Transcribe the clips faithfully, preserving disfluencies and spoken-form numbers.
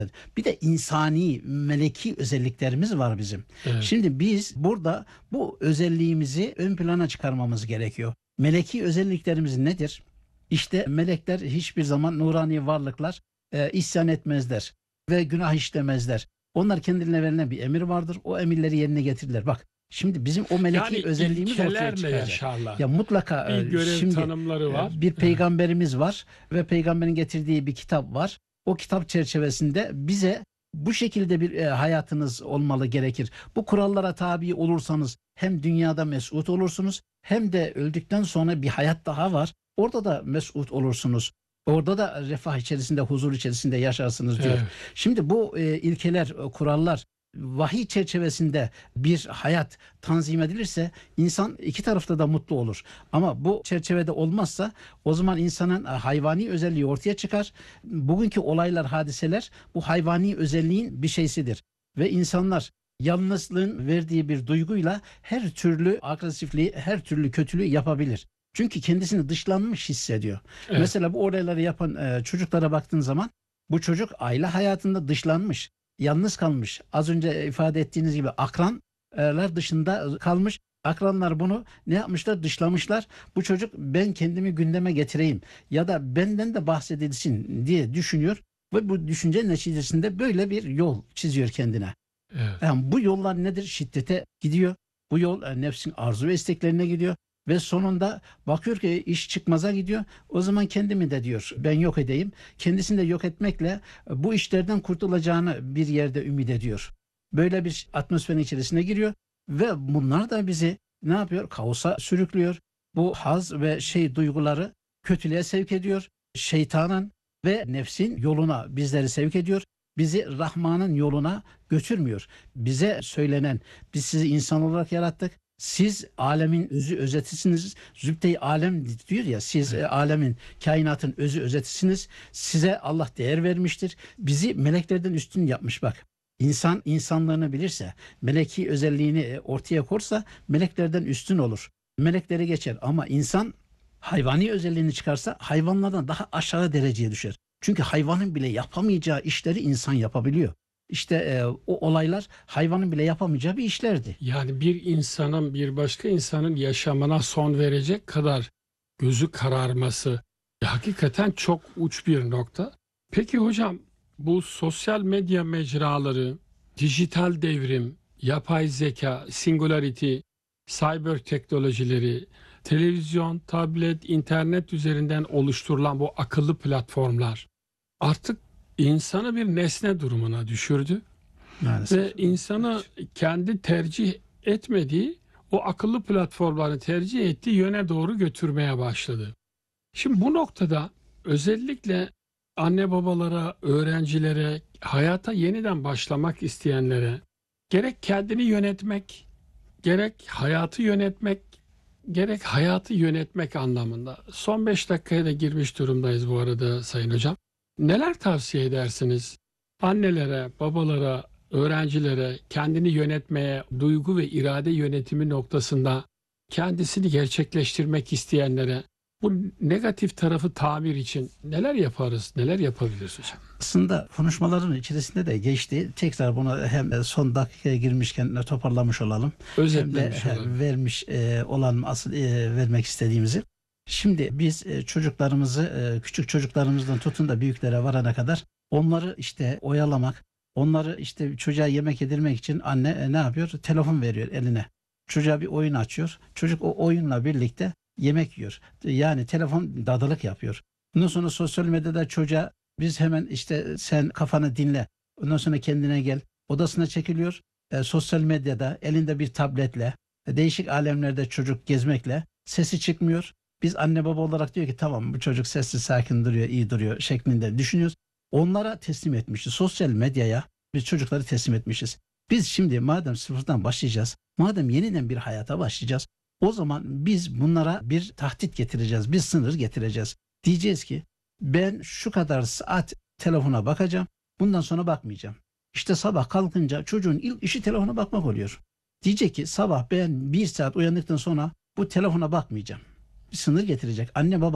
Bir de insani, meleki özelliklerimiz var bizim. Evet. Şimdi biz burada bu özelliğimizi ön plana çıkarmamız gerekiyor. Meleki özelliklerimiz nedir? İşte melekler hiçbir zaman nurani varlıklar e, isyan etmezler ve günah işlemezler. Onlar kendilerine verilen bir emir vardır. O emirleri yerine getirirler. Bak şimdi bizim o meleki Yani özelliğimiz ortaya ilkelerle çıkacak. yaşarlar. Ya mutlaka Bir e, görev şimdi tanımları e, var. bir Evet. peygamberimiz var ve peygamberin getirdiği bir kitap var. O kitap çerçevesinde bize bu şekilde bir e, hayatınız olmalı gerekir. Bu kurallara tabi olursanız hem dünyada mesut olursunuz hem de öldükten sonra bir hayat daha var. Orada da mesut olursunuz. Orada da refah içerisinde, huzur içerisinde yaşarsınız diyor. Evet. Şimdi bu e, ilkeler, e, kurallar vahiy çerçevesinde bir hayat tanzim edilirse insan iki tarafta da mutlu olur. Ama bu çerçevede olmazsa o zaman insanın e, hayvani özelliği ortaya çıkar. Bugünkü olaylar, hadiseler bu hayvani özelliğin bir şeysidir. Ve insanlar yalnızlığın verdiği bir duyguyla her türlü agresifliği, her türlü kötülüğü yapabilir. Çünkü kendisini dışlanmış hissediyor. Evet. Mesela bu olayları yapan e, çocuklara baktığın zaman bu çocuk aile hayatında dışlanmış, yalnız kalmış. Az önce ifade ettiğiniz gibi akranlar dışında kalmış. Akranlar bunu ne yapmışlar? Dışlamışlar. Bu çocuk ben kendimi gündeme getireyim ya da benden de bahsedilsin diye düşünüyor ve bu düşünce neticesinde böyle bir yol çiziyor kendine. Evet. Yani bu yollar nedir? Şiddete gidiyor. Bu yol e, nefsin arzu ve isteklerine gidiyor. Ve sonunda bakıyor ki iş çıkmaza gidiyor. O zaman kendimi de diyor ben yok edeyim. Kendisini de yok etmekle e, bu işlerden kurtulacağını bir yerde ümit ediyor. Böyle bir atmosferin içerisine giriyor. Ve bunlar da bizi ne yapıyor? Kaosa sürüklüyor. Bu haz ve şey duyguları kötülüğe sevk ediyor. Şeytanın ve nefsin yoluna bizleri sevk ediyor. Bizi Rahman'ın yoluna götürmüyor. Bize söylenen biz sizi insan olarak yarattık. Siz alemin özü özetisiniz. Zübde-i alem diyor ya siz Evet. e, alemin, kainatın özü özetisiniz. Size Allah değer vermiştir. Bizi meleklerden üstün yapmış bak. İnsan insanlığını bilirse, meleki özelliğini e, ortaya korsa meleklerden üstün olur. Melekleri geçer ama insan hayvani özelliğini çıkarsa hayvanlardan daha aşağı dereceye düşer. Çünkü hayvanın bile yapamayacağı işleri insan yapabiliyor. İşte e, o olaylar hayvanın bile yapamayacağı bir işlerdi. Yani bir insanın bir başka insanın yaşamına son verecek kadar gözü kararması hakikaten çok uç bir nokta. Peki hocam, bu sosyal medya mecraları, dijital devrim, yapay zeka, singularity, cyber teknolojileri, televizyon, tablet, internet üzerinden oluşturulan bu akıllı platformlar artık insanı bir nesne durumuna düşürdü. Maalesef. Ve insanı kendi tercih etmediği o akıllı platformları tercih ettiği yöne doğru götürmeye başladı. Şimdi bu noktada özellikle anne babalara, öğrencilere, hayata yeniden başlamak isteyenlere gerek kendini yönetmek, gerek hayatı yönetmek, gerek hayatı yönetmek anlamında. Son beş dakikaya da girmiş durumdayız bu arada Sayın Hocam. Neler tavsiye edersiniz? Annelere, babalara, öğrencilere kendini yönetmeye, duygu ve irade yönetimi noktasında kendisini gerçekleştirmek isteyenlere bu negatif tarafı tamir için neler yaparız, neler yapabiliriz hocam? Aslında konuşmaların içerisinde de geçti. Tekrar bunu hem son dakikaya girmişken toparlamış olalım. Hem de Özetlemiş he, olalım. vermiş e, olan asıl e, vermek istediğimizi. Şimdi biz e, çocuklarımızı e, küçük çocuklarımızdan tutun da büyüklere varana kadar onları işte oyalamak, onları işte çocuğa yemek yedirmek için anne e, ne yapıyor? Telefon veriyor eline. Çocuğa bir oyun açıyor. Çocuk o oyunla birlikte yemek yiyor. Yani telefon dadılık yapıyor. Bundan sonra sosyal medyada çocuğa biz hemen işte sen kafanı dinle. Ondan sonra kendine gel. Odasına çekiliyor. E, sosyal medyada elinde bir tabletle e, değişik alemlerde çocuk gezmekle sesi çıkmıyor. Biz anne baba olarak diyor ki tamam bu çocuk sessiz sakin duruyor, iyi duruyor şeklinde düşünüyoruz. Onlara teslim etmişiz. Sosyal medyaya biz çocukları teslim etmişiz. Biz şimdi madem sıfırdan başlayacağız, madem yeniden bir hayata başlayacağız, o zaman biz bunlara bir tahdit getireceğiz, bir sınır getireceğiz. Diyeceğiz ki ben şu kadar saat telefona bakacağım, bundan sonra bakmayacağım. İşte sabah kalkınca çocuğun ilk işi telefona bakmak oluyor. Diyecek ki sabah ben bir saat uyandıktan sonra bu telefona bakmayacağım. Bir sınır getirecek. Anne baba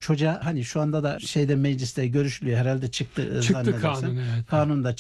çocuğa hani şu anda da şeyde mecliste görüşülüyor herhalde çıktı, e, Çıktı zannedersem. kanun, evet. Kanunda